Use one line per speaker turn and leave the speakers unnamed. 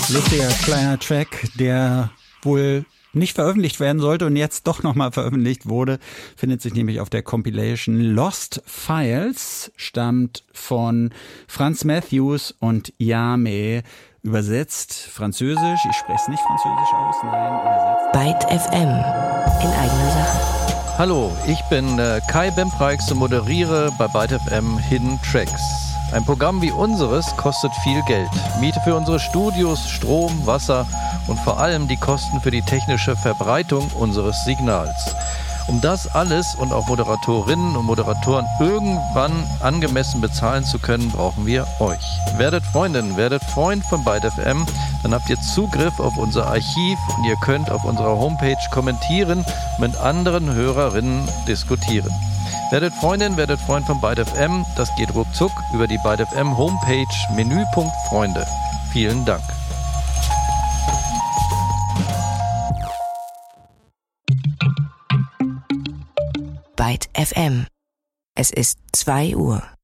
Lustiger kleiner Track, der wohl nicht veröffentlicht werden sollte und jetzt doch nochmal veröffentlicht wurde, findet sich nämlich auf der Compilation Lost Files, stammt von Franz Matthews und Yame, übersetzt Französisch, ich spreche es nicht Französisch aus, nein, übersetzt.
Byte FM in eigener Sache.
Hallo, ich bin Kai Bempreix und moderiere bei Byte FM Hidden Tracks. Ein Programm wie unseres kostet viel Geld. Miete für unsere Studios, Strom, Wasser und vor allem die Kosten für die technische Verbreitung unseres Signals. Um das alles und auch Moderatorinnen und Moderatoren irgendwann angemessen bezahlen zu können, brauchen wir euch. Werdet Freundin, werdet Freund von Byte FM, dann habt ihr Zugriff auf unser Archiv und ihr könnt auf unserer Homepage kommentieren, mit anderen Hörerinnen diskutieren. Werdet Freundin, werdet Freund von Byte FM, das geht ruckzuck über die Byte FM Homepage, Menüpunkt Freunde. Vielen Dank.
Byte FM. Es ist 2 Uhr.